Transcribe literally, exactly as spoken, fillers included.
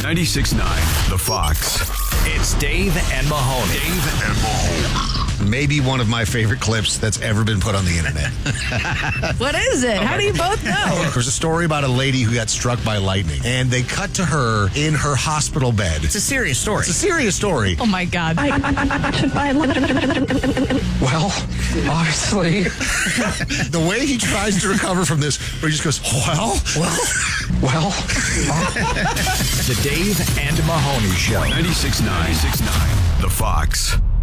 ninety-six point nine The Fox. It's Dave and Mahoney. Dave and Mahoney. Maybe one of my favorite clips that's ever been put on the internet. What is it? How do you both know? There's a story about a lady who got struck by lightning, and they cut to her in her hospital bed. It's a serious story. It's a serious story. Oh, my God. Well, obviously. The way he tries to recover from this, where he just goes, well, well, Well, The Dave and Mahoney Show. ninety-six point nine The Fox.